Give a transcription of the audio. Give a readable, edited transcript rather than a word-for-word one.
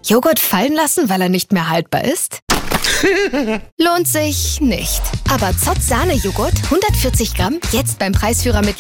Joghurt fallen lassen, weil er nicht mehr haltbar ist? Lohnt sich nicht. Aber Zott Sahne-Joghurt, 140 Gramm, jetzt beim Preisführer mit